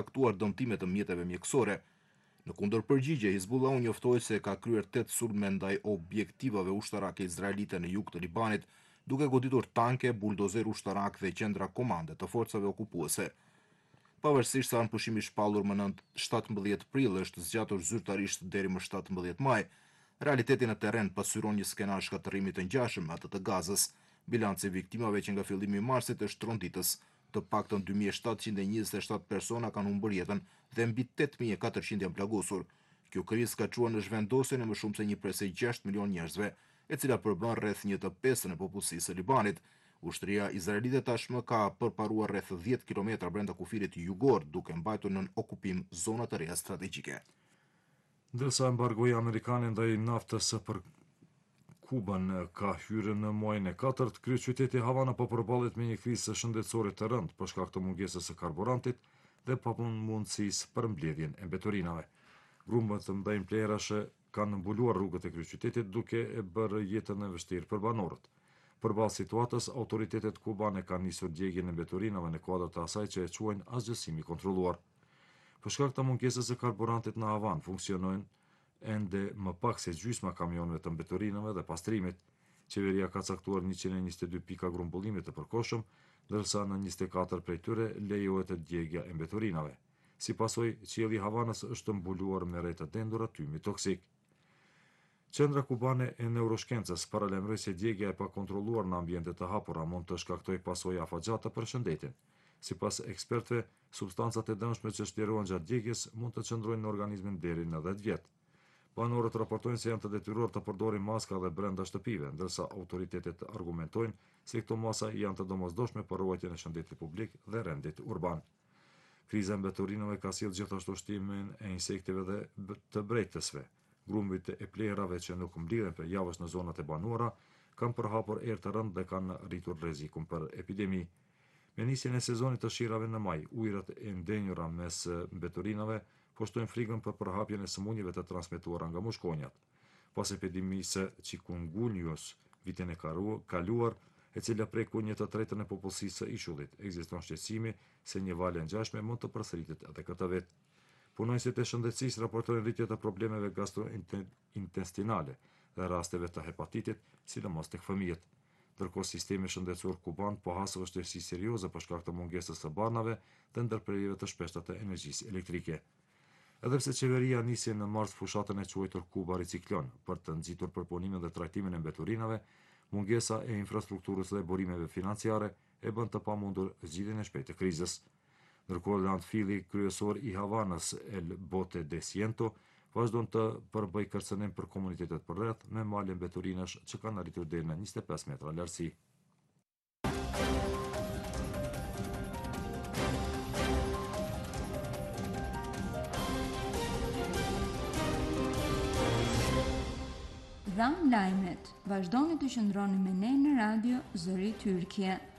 caktuar dëmtime të mjeteve mjekësore. Në kundërpërgjigje, Hizbullahu njoftoi se ka kryer 8 sulme ndaj objektivave ushtarake izraelite në jug të Libanit, duke goditur tanke, buldozer ushtarak dhe qendra komande të forcave okupuese. Pavarësisht se anëpushimi i shpallur më 17 prill është zgjatur zyrtarisht deri më 17 maj, realiteti në terren pasyron një skenar shkatërrimi të ngjashëm me atë të Gazës. Bilanci i viktimave që nga fillimi i marsit është tronditës. Të paktën 2727 persona kanë humbur jetën dhe mbi 8400 janë plagosur. Kjo krizë ka çuar në zhvendosjen e më shumë se 1.6 milion njerëzve, e cila përbën rreth 1/5 e popullsisë së Libanit. Ushtria izraelite tashmë ka përparuar rreth 10 kilometra brenda kufirit jugor, duke mbajtur nën okupim zona të reja strategjike. Ndërsa embargoja amerikane ndaj naftës për Kubën ka hyrë në muajin e 4, kryeqyteti Havana po përballet me një krizë shëndetësore të rëndë për shkak të mungesës së karburantit dhe pamundësisë për mbledhjen e mbeturinave. Grumbet të mëdhenj plerashe kanë mbuluar rrugët e kryeqytetit duke e bërë jetën e vështirë për banorët. Përballë situatës, autoritetet kubane kanë nisur djegjen e mbeturinave në kuadër të asaj që e quajnë asgjësim i kontrolluar. Për shkak të mungesës së karburantit në Havanë funksionojnë ende më pak se gjysma kamionëve të mbeturinave dhe pastrimit. Qeveria ka caktuar 122 pika grumbullimit të përkohshëm, ndërsa në 24 prej tyre lejohet djegja e mbeturinave. Si pasojë, qielli i Havanës është mbuluar me rreth të dendura tymi toksik. Qendra kubane e neuroshkencës paralajmëroi se djegja e pakontrolluar në ambiente të hapura mund të shkaktojë pasojë afatgjata për shëndetin. Sipas ekspertëve, substancat e dëmshme që shtjerohen gjatë djegjes mund të qëndrojnë në organizmin deri në 10 vjet. Banorët raportojnë se janë të detyruar të përdorin maska dhe brenda shtëpive, ndërsa autoritetet argumentojnë se këto masa janë të domosdoshme për ruajtjen e shëndetit publik dhe rendit urban. Kriza e mbeturinave ka sjellë gjithashtu shtimin e insekteve dhe të brejtësve. Grumbit e plerave që nuk mblidhen për javësh në zonat e banuara kanë përhapur erë të rëndë dhe kanë rritur rrezikun për epidemi. Me nisjen e sezonit të shirave në maj, ujërat e ndenjura mes mbeturinave poshtojnë frikën për përhapjen e sëmundjeve të transmetuara nga mushkonjat. Pas epidemisë chikungunjës vitin e kaluar, e cila preku 1/3 e popullsisë së ishullit, ekziston shqetësimi se një valë e ngjashme mund të përsëritet edhe këtë vit. Punonjësit e shëndetësisë raportojnë rritje të problemeve gastrointestinale dhe rasteve të hepatitit, sidomos tek fëmijët. Ndërkohë sistemi shëndetësor kuban po hasë vështirësi serioze për shkak të mungesës së barnave dhe ndërprerjeve të shpeshta të energjisë elektrike. Edhe pse qeveria nisi në mars fushatën e quajtur Kuba Riciklon për të nxitur përpunimin dhe trajtimin e mbeturinave, mungesa e infrastrukturës dhe burimeve financiare e bën të pamundur zgjidhjen e shpejtë të krizës. Ndërkohë landfilli kryesor i Havanës, El Bote de Ciento, vazhdon të përbëj kërcënim për komunitetet përreth me malje mbeturinash që kanë arritur deri në 25 metra lartësi. Dhanë lajmet, vazhdoni të qëndroni me ne në radio Zëri Tyrkje.